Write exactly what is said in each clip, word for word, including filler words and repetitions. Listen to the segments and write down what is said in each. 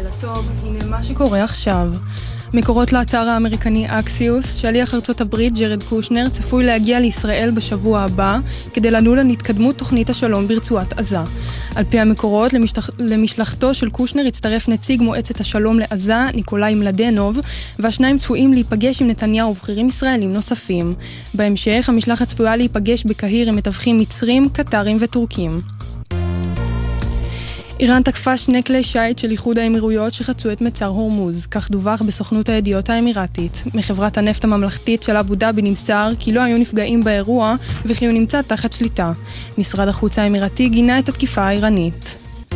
טוב, הנה מה שקורה עכשיו. מקורות לאתר האמריקני אקסיוס, שליח ארצות הברית ג'רד קושנר צפוי להגיע לישראל בשבוע הבא כדי לדון על התקדמות תוכנית השלום ברצועת עזה. על פי המקורות, למשלח... למשלחתו של קושנר הצטרף נציג מועצת השלום לעזה, ניקולאי מלדנוב, והשניים צפויים להיפגש עם נתניהו ובכירים ישראלים נוספים. בהמשך, המשלחת צפויה להיפגש בקהיר עם מתווכים מצרים, קטרים וטורקים. איראן תקפה שני כלי שיט של איחוד האמירויות שחצו את מצר הורמוז, כך דווח בסוכנות הידיעות האמירתית. מחברת הנפט הממלכתית של אבו דאבי נמסר כי לא היו נפגעים באירוע וכי הוא נמצא תחת שליטה. משרד החוץ האמירתי גינה את התקיפה האיראנית.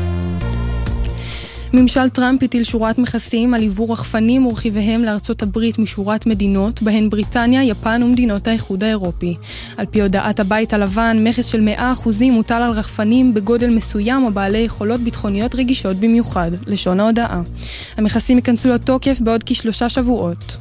ממשל טראמפ הטיל שורת מכסים על עיבור רחפנים ורכיביהם לארצות הברית משורת מדינות, בהן בריטניה, יפן ומדינות האיחוד האירופי. על פי הודעת הבית הלבן, מכס של מאה אחוזים מוטל על רחפנים בגודל מסוים או בעלי יכולות ביטחוניות רגישות במיוחד, לשון ההודעה. המכסים ייכנסו לתוקף בעוד כשלושה שבועות.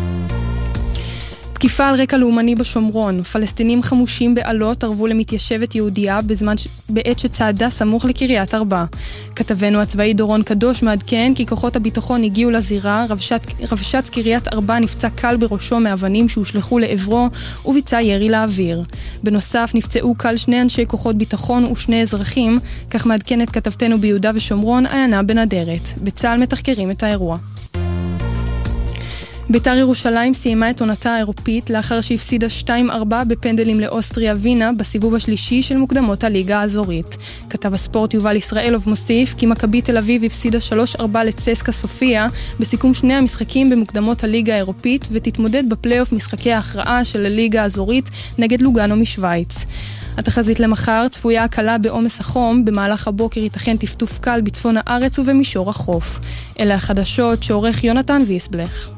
תקיפה על רקע לאומני בשומרון. פלסטינים חמושים בעלות ערבו למתיישבת יהודייה בזמן ש... בעת שצעדה סמוך לקריית ארבע. כתבנו הצבאי דורון קדוש מעדכן כי כוחות הביטחון הגיעו לזירה, רבשת, רבשת קריית ארבע נפצע קל בראשו מאבנים שהושלחו לעברו וביצע ירי לאוויר. בנוסף נפצעו קל שני אנשי כוחות ביטחון ושני אזרחים, כך מעדכנת כתבתנו ביהודה ושומרון עיינה בנדרת. בצה"ל מתחקרים את האירוע. בית"ר ירושלים סיימה את עונתה האירופית לאחר שהפסידה שתיים ארבע בפנדלים לאוסטריה וינה בסיבוב השלישי של מוקדמות הליגה האזורית. כתב הספורט יובל ישראלוב מוסיף כי מכבי תל אביב הפסידה שלוש ארבע לצסקה סופיה בסיכום שני המשחקים במוקדמות הליגה האירופית ותתמודד בפלייאוף משחקי ההכרעה של הליגה האזורית נגד לוגאנו משוויץ. התחזית למחר צפויה הקלה בעומס החום, במהלך הבוקר ייתכן טפטוף קל בצפון הארץ ובמישור החוף. אלה החדשות שעורך יונתן ויסבלך.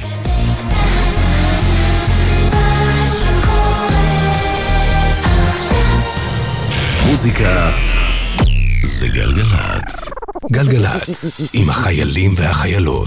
מוזיקה זה גלגלצ. גלגלצ עם החיילים והחיילות.